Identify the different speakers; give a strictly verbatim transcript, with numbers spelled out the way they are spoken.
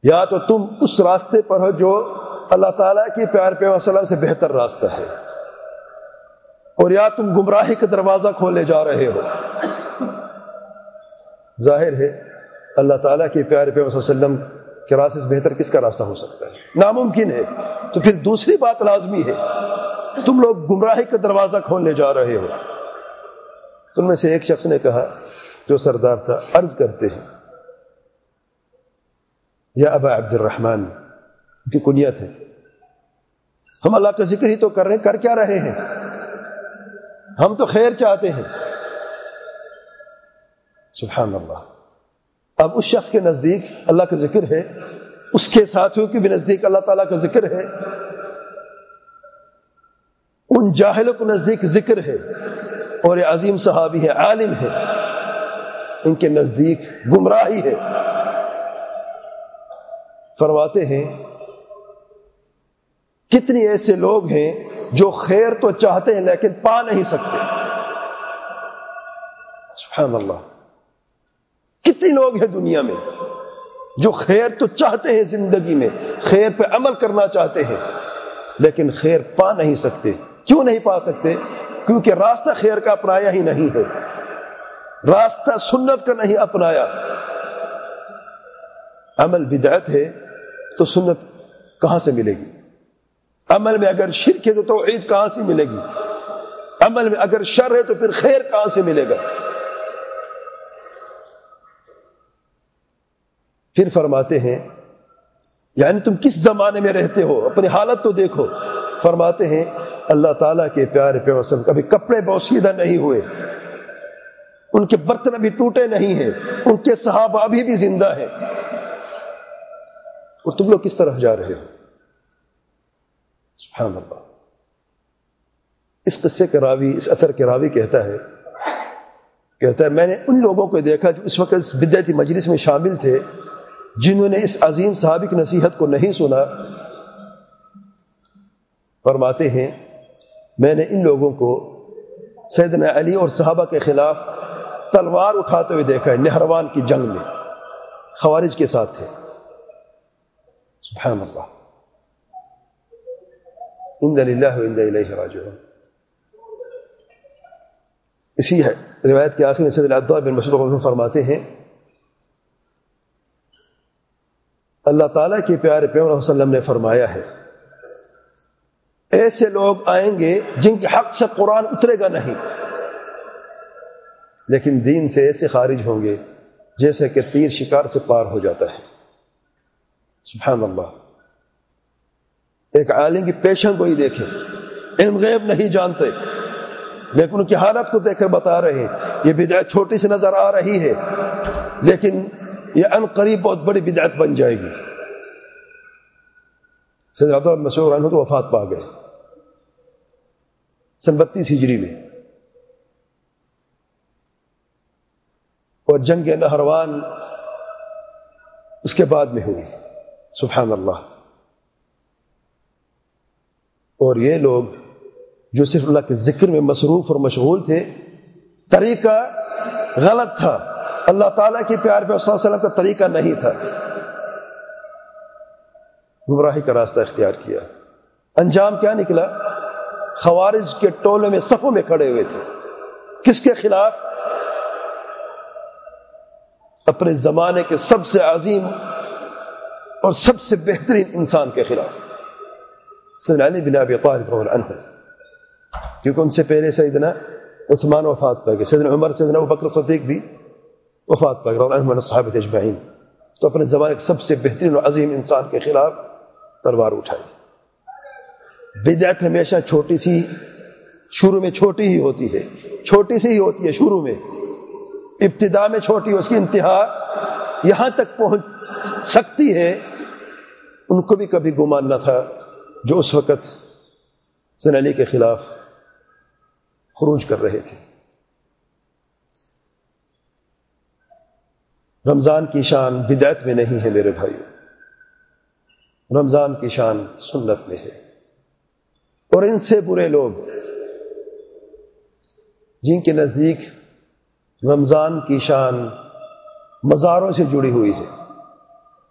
Speaker 1: یا تو تم اس راستے پر ہو جو اللہ تعالیٰ کی پیارے پیغمبر صلی اللہ علیہ وسلم سے بہتر راستہ ہے، اور یا تم گمراہی کا دروازہ کھولنے جا رہے ہو۔ ظاہر ہے اللہ تعالیٰ کے پیارے پیغمبر صلی اللہ علیہ وسلم کے راستے سے بہتر کس کا راستہ ہو سکتا ہے؟ ناممکن ہے۔ تو پھر دوسری بات لازمی ہے، تم لوگ گمراہی کا دروازہ کھولنے جا رہے ہو۔ تم میں سے ایک شخص نے کہا جو سردار تھا، عرض کرتے ہیں یا ابا عبد الرحمن، ان کی کنیت ہے، ہم اللہ کا ذکر ہی تو کر رہے ہیں، کر کیا رہے ہیں؟ ہم تو خیر چاہتے ہیں۔ سبحان اللہ۔ اب اس شخص کے نزدیک اللہ کا ذکر ہے، اس کے ساتھیوں کے بھی نزدیک اللہ تعالیٰ کا ذکر ہے، ان جاہلوں کو نزدیک ذکر ہے، اور یہ عظیم صحابی ہے، عالم ہے، ان کے نزدیک گمراہی ہے۔ فرماتے ہیں کتنی ایسے لوگ ہیں جو خیر تو چاہتے ہیں لیکن پا نہیں سکتے۔ سبحان اللہ۔ کتنے لوگ ہیں دنیا میں جو خیر تو چاہتے ہیں، زندگی میں خیر پہ عمل کرنا چاہتے ہیں، لیکن خیر پا نہیں سکتے۔ کیوں نہیں پا سکتے؟ کیونکہ راستہ خیر کا اپنایا ہی نہیں ہے، راستہ سنت کا نہیں اپنایا۔ عمل بدعت ہے تو سنت کہاں سے ملے گی؟ عمل میں اگر شرک ہے تو توحید کہاں سے ملے گی؟ عمل میں اگر شر ہے تو پھر خیر کہاں سے ملے گا؟ پھر فرماتے ہیں یعنی تم کس زمانے میں رہتے ہو، اپنی حالت تو دیکھو۔ فرماتے ہیں اللہ تعالیٰ کے پیارے پیغمبر صلی اللہ علیہ وسلم کبھی کپڑے بوسیدہ نہیں ہوئے، ان کے برتن ابھی ٹوٹے نہیں ہیں، ان کے صحابہ ابھی بھی زندہ ہیں، اور تم لوگ کس طرف جا رہے ہو؟ سبحان اللہ۔ اس قصے کے راوی، اس اثر کے راوی کہتا ہے کہتا ہے میں نے ان لوگوں کو دیکھا جو اس وقت اس بدعتی مجلس میں شامل تھے، جنہوں نے اس عظیم صحابی کی نصیحت کو نہیں سنا۔ فرماتے ہیں میں نے ان لوگوں کو سیدنا علی اور صحابہ کے خلاف تلوار اٹھاتے ہوئے دیکھا ہے، نہروان کی جنگ میں خوارج کے ساتھ تھے۔ سبحان اللہ۔ انا للہ و انا الیہ راجعون۔ اسی ہے روایت کے آخر میں سیدنا عبداللہ بن مسعود رضی اللہ عنہ فرماتے ہیں اللہ تعالیٰ کے پیارے پیغمبر صلی اللہ علیہ وسلم نے فرمایا ہے ایسے لوگ آئیں گے جن کے حق سے قرآن اترے گا نہیں، لیکن دین سے ایسے خارج ہوں گے جیسے کہ تیر شکار سے پار ہو جاتا ہے۔ سبحان اللہ۔ ایک عالم کی پیشن گوئی دیکھیں، علم غیب نہیں جانتے، لیکن ان کی حالت کو دیکھ کر بتا رہے ہیں یہ بدعت چھوٹی سی نظر آ رہی ہے لیکن یہ ان قریب بہت بڑی بدعت بن جائے گی۔ سیدنا عبداللہ بن مسعود عنہ تو وفات پا گئے سن بتیس ہجری میں، اور جنگ نہروان اس کے بعد میں ہوئی۔ سبحان اللہ۔ اور یہ لوگ جو صرف اللہ کے ذکر میں مصروف اور مشغول تھے، طریقہ غلط تھا، اللہ تعالیٰ کے پیار پہ صلی اللہ علیہ وسلم کا طریقہ نہیں تھا، گمراہی کا راستہ اختیار کیا۔ انجام کیا نکلا؟ خوارج کے ٹولے میں صفوں میں کھڑے ہوئے تھے۔ کس کے خلاف؟ اپنے زمانے کے سب سے عظیم اور سب سے بہترین انسان کے خلاف، سیدنا علی بن ابی طالب رضی اللہ عنہ، کیونکہ ان سے پہلے سیدنا عثمان وفات پا گئے، سیدنا عمر، سیدنا ابوبکر صدیق بھی وفات پا گئے رضی اللہ عنہم من الصحابہ اجمعین۔ تو اپنے زمانے کے سب سے بہترین اور عظیم انسان کے خلاف تلوار اٹھائی۔ بدعت ہمیشہ چھوٹی سی، شروع میں چھوٹی ہی ہوتی ہے، چھوٹی سی ہی ہوتی ہے شروع میں، ابتدا میں چھوٹی، اس کی انتہا یہاں تک پہنچ سکتی ہے۔ ان کو بھی کبھی گمان نہ تھا جو اس وقت سیدنا علی کے خلاف خروج کر رہے تھے۔ رمضان کی شان بدعت میں نہیں ہے میرے بھائیو، رمضان کی شان سنت میں ہے۔ اور ان سے برے لوگ جن کے نزدیک رمضان کی شان مزاروں سے جڑی ہوئی ہے،